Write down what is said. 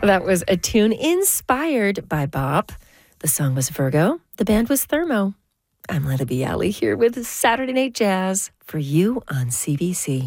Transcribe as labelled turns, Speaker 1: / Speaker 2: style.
Speaker 1: That was a tune inspired by Bop. The song was Virgo. The band was Thermo. I'm Leila Bialy here with Saturday Night Jazz for you on CBC.